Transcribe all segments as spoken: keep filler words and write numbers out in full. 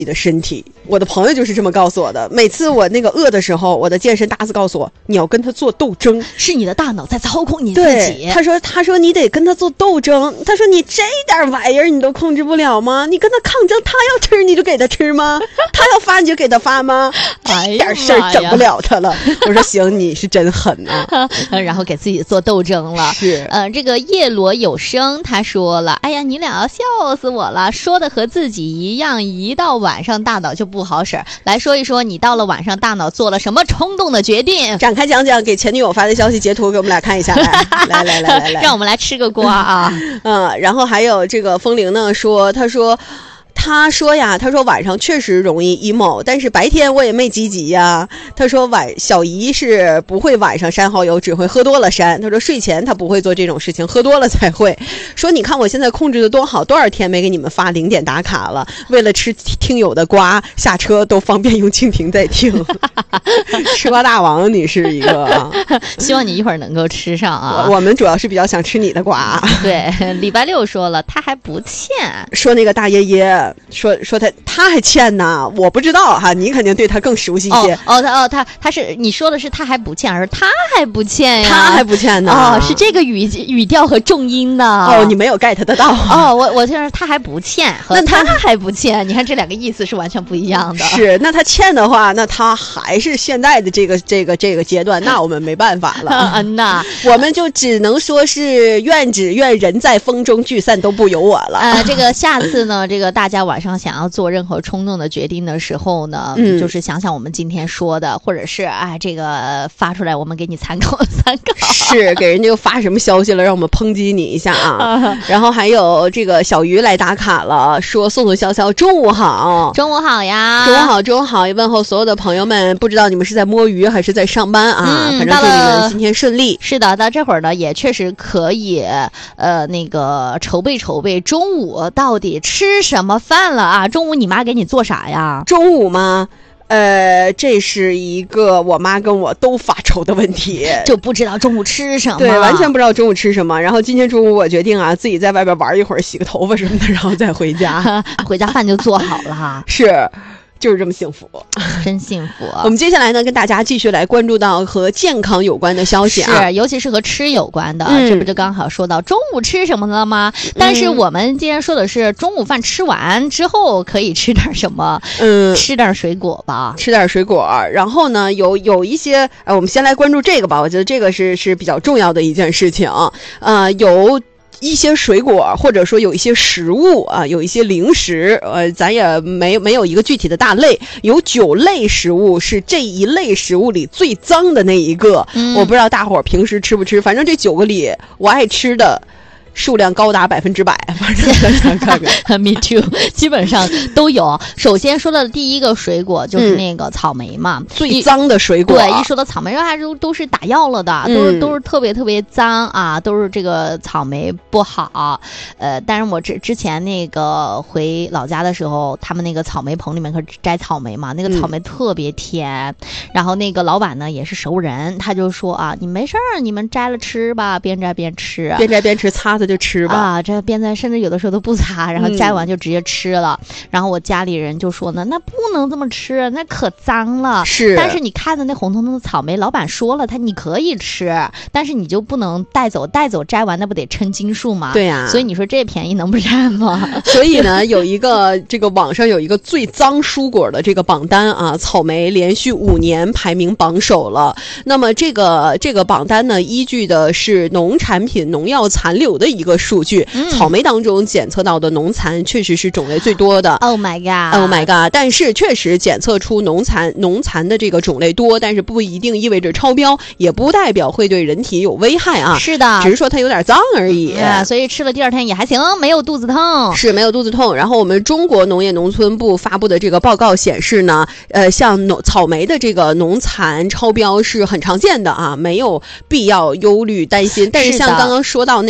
你的身体。我的朋友就是这么告诉我的，每次我那个饿的时候，我的健身大师告诉我，你要跟他做斗争， 是你的大脑在操控你自己。 他说他说你得跟他做斗争，他说你这点玩意儿你都控制不了吗？你跟他抗争，他要吃你就给他吃吗？他要发你就给他发吗？这点事儿整不了他了。我说行，你是真狠啊。 然后给自己做斗争了。 是呃这个叶罗有声他说了，哎呀你俩要笑死我了，说的和自己一样，一到晚上大脑就不好使。来说一说你到了晚上大脑做了什么冲动的决定， 展开讲讲，给前女友发的消息截图给我们俩看一下来来来来来来， 让我们来吃个瓜啊。 嗯，然后还有这个风铃呢说，他说他说呀，他说晚上确实容易 emo， 但是白天我也没积极呀。他说晚小姨是不会晚上删好友，只会喝多了删。他说睡前他不会做这种事情，喝多了才会。说你看我现在控制的多好，多少天没给你们发零点打卡了。为了吃听友的瓜，下车都方便用蜻蜓在听。吃瓜大王，你是一个， 希望你一会儿能够吃上啊。 我们主要是比较想吃你的瓜。 对，礼拜六说了，他还不欠。 说那个大爷爷。说说他他还欠呢，我不知道哈，你肯定对他更熟悉一些。 哦，哦他哦他他是你说的是他还不欠，而他还不欠呀？ 他还不欠呢？ 哦，是这个语语调和重音呢。 哦，你没有 get 得到。 哦，我我听说他还不欠和他还不欠，你看这两个意思是完全不一样的。 是，那他欠的话，那他还是现在的这个这个这个阶段，那我们没办法了。 嗯呐， 我们就只能说是愿只愿人在风中聚散都不由我了。 呃，这个下次呢，这个大家晚上想要做任何冲动的决定的时候呢， 嗯， 就是想想我们今天说的，或者是哎，这个发出来，我们给你参考参考。 是，给人家又发什么消息了，让我们抨击你一下啊。然后还有这个小鱼来打卡了，说宋宋潇潇中午好， 中午好呀， 中午好，中午好，也问候所有的朋友们，不知道你们是在摸鱼还是在上班啊？嗯，反正祝你们今天顺利。 是的，到这会儿呢，也确实可以呃那个筹备筹备中午到底吃什么饭了啊？中午你妈给你做啥呀？ 中午吗？呃，这是一个我妈跟我都发愁的问题， 就不知道中午吃什么。 对，完全不知道中午吃什么。然后今天中午我决定啊，自己在外边玩一会儿，洗个头发什么的，然后再回家。 回家饭就做好了。 是。就是这么幸福， 真幸福。 我们接下来呢，跟大家继续来关注到和健康有关的消息啊， 是，尤其是和吃有关的。 嗯、 这不就刚好说到中午吃什么了吗？嗯、但是我们今天说的是中午饭吃完之后可以吃点什么？嗯，吃点水果吧， 吃点水果。然后呢，有有一些，呃，我们先来关注这个吧。我觉得这个是是比较重要的一件事情。呃，有。一些水果，或者说有一些食物啊，有一些零食，呃，咱也没没有一个具体的大类。有九类食物是这一类食物里最脏的那一个。嗯、我不知道大伙儿平时吃不吃，反正这九个里，我爱吃的数量高达百分之百，反正大家看看。 Me too， 基本上都有。首先说到的第一个水果就是那个草莓嘛， 嗯、最脏的水果。 对，一说到草莓，还是都是打药了的，都是、嗯、都是特别特别脏啊，都是这个草莓不好。呃，但是我之之前那个回老家的时候，他们那个草莓棚里面可摘草莓嘛，那个草莓特别甜。嗯、然后那个老板呢也是熟人，他就说啊，你没事儿，你们摘了吃吧，边摘边吃， 边摘边吃，擦。就吃吧啊，这边在甚至有的时候都不擦，然后摘完就直接吃了。嗯、然后我家里人就说呢，那不能这么吃，那可脏了。 是， 但是你看的那红彤彤的草莓，老板说了，他你可以吃，但是你就不能带走，带走摘完那不得称斤数吗？ 对呀、啊， 所以你说这便宜能不占吗？ 所以呢，有一个这个网上有一个最脏蔬果的这个榜单啊，草莓连续五年排名榜首了。那么这个这个榜单呢，依据的是农产品农药残留的一个数据，嗯、草莓当中检测到的农残确实是种类最多的。 Oh my god! Oh my god! 但是确实检测出农残农残的这个种类多，但是不一定意味着超标，也不代表会对人体有危害啊。 是的， 只是说它有点脏而已。 啊，所以吃了第二天也还行，没有肚子痛。 是没有肚子痛。然后我们中国农业农村部发布的这个报告显示呢，呃，像农草莓的这个农残超标是很常见的啊，没有必要忧虑担心。但是像刚刚说到那个边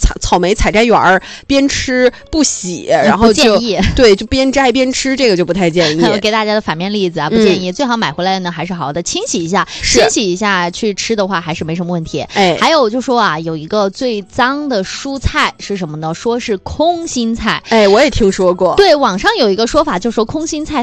草草莓采摘园儿边吃不洗，然后就对就边摘边吃，这个就不太建议。 我给大家的反面例子啊，不建议，嗯、最好买回来呢还是好好的清洗一下，清洗一下去吃的话还是没什么问题。 哎， 还有就说啊，有一个最脏的蔬菜是什么呢？说是空心菜。 哎，我也听说过。 对，网上有一个说法，就说空心菜